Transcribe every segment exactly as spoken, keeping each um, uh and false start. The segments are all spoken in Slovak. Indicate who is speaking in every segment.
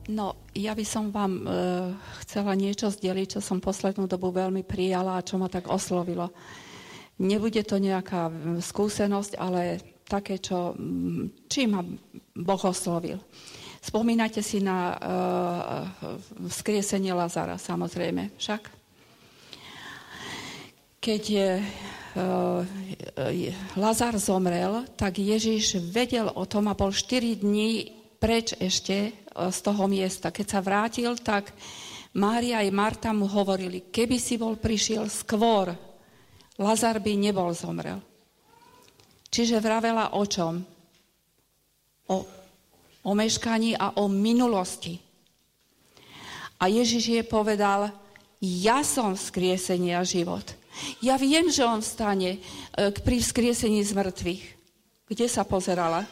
Speaker 1: No, ja by som vám e, chcela niečo zdeliť, čo som poslednú dobu veľmi prijala a čo ma tak oslovilo. Nebude to nejaká skúsenosť, ale také, čo, čím ma Boh oslovil. Spomínate si na e, vzkriesenie Lazara, samozrejme, však? Keď je, e, Lazar zomrel, tak Ježiš vedel o tom a bol štyri dní preč ešte z toho miesta. Keď sa vrátil, tak Mária aj Marta mu hovorili, keby si bol prišiel skôr, Lazar by nebol zomrel. Čiže vravela o čom? O, o meškaní a o minulosti. A Ježiš jej povedal, ja som vzkriesenie a život. Ja viem, že on vstane pri vzkriesení z mŕtvych. Kde sa pozerala?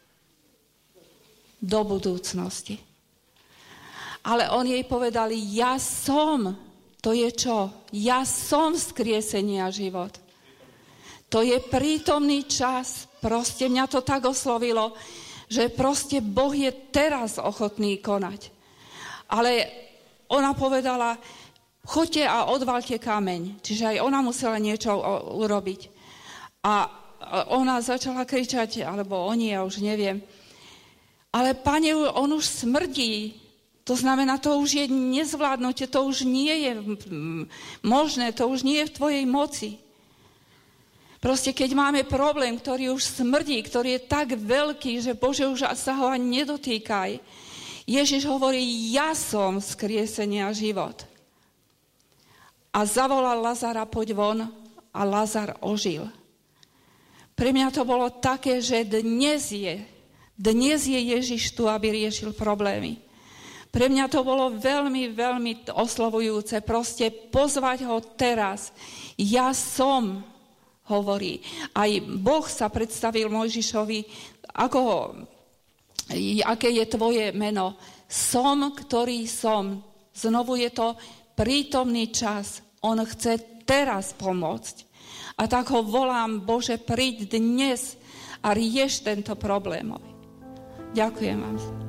Speaker 1: Do budúcnosti. Ale on jej povedal, ja som, to je čo? Ja som vzkriesenie a život. To je prítomný čas. Proste mňa to tak oslovilo, že proste Boh je teraz ochotný konať. Ale ona povedala, choďte a odvalte kameň. Čiže aj ona musela niečo urobiť. A ona začala kričať, alebo oni, ja už neviem, ale Pane, on už smrdí. To znamená, to už je nezvládnuté, to už nie je možné, to už nie je v tvojej moci. Proste, keď máme problém, ktorý už smrdí, ktorý je tak veľký, že Bože, už sa ho ani nedotýkaj. Ježiš hovorí, ja som vzkriesenie a život. A zavolal Lazara, poď von, a Lazar ožil. Pre mňa to bolo také, že dnes je Dnes je Ježiš tu, aby riešil problémy. Pre mňa to bolo veľmi, veľmi oslovujúce. Proste pozvať ho teraz. Ja som, hovorí. Aj Boh sa predstavil Mojžišovi, ako, aké je tvoje meno. Som, ktorý som. Znovu je to prítomný čas. On chce teraz pomôcť. A tak ho volám, Bože, príď dnes a rieš tento problém. Ďakujem vám.